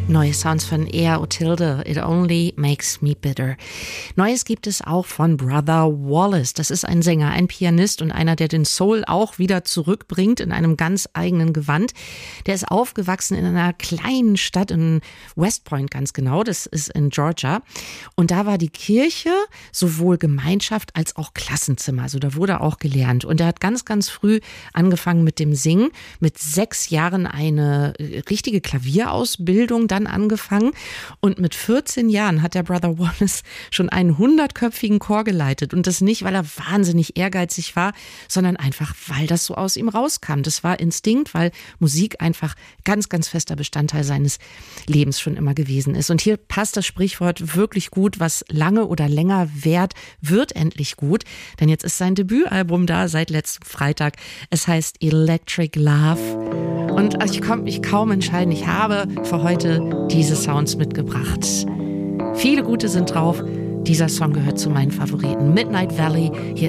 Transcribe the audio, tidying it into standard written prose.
Neue Sounds von Ea Otilde, It Only Makes Me Bitter. Neues gibt es auch von Brother Wallace. Das ist ein Sänger, ein Pianist und einer, der den Soul auch wieder zurückbringt in einem ganz eigenen Gewand. Der ist aufgewachsen in einer kleinen Stadt in West Point, ganz genau. Das ist in Georgia. Und da war die Kirche sowohl Gemeinschaft als auch Klassenzimmer. Also da wurde auch gelernt. Und er hat ganz, ganz früh angefangen mit dem Singen. Mit 6 Jahren eine richtige Klavierausbildung dann angefangen und mit 14 Jahren hat der Brother Wallace schon einen 100-köpfigen Chor geleitet und das nicht, weil er wahnsinnig ehrgeizig war, sondern einfach, weil das so aus ihm rauskam. Das war Instinkt, weil Musik einfach ganz, ganz fester Bestandteil seines Lebens schon immer gewesen ist. Und hier passt das Sprichwort wirklich gut, was lange oder länger währt, wird endlich gut, denn jetzt ist sein Debütalbum da seit letztem Freitag. Es heißt Electric Love und ich konnte mich kaum entscheiden. Ich habe für heute diese Sounds mitgebracht. Viele gute sind drauf. Dieser Song gehört zu meinen Favoriten. Midnight Valley. Hier